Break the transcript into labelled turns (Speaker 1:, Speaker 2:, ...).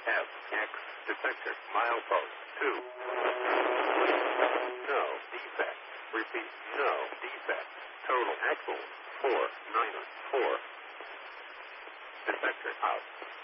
Speaker 1: FX detector milepost 2. No defect. Repeat, no defect. Total axle 494. Detector out.